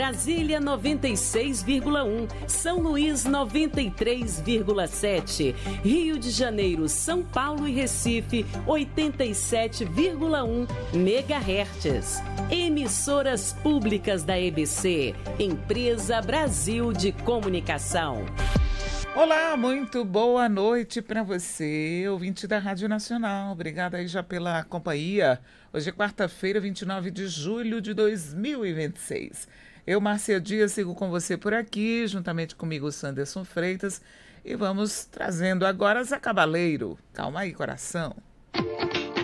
Brasília 96,1, São Luís 93,7, Rio de Janeiro, São Paulo e Recife 87,1 MHz. Emissoras públicas da EBC, Empresa Brasil de Comunicação. Olá, muito boa noite para você, ouvinte da Rádio Nacional. Obrigada aí já pela companhia. Hoje é quarta-feira, 29 de julho de 2026. Eu, Márcia Dias, sigo com você por aqui, juntamente comigo o Sanderson Freitas, e vamos trazendo agora Zé Cabaleiro. Calma aí, coração.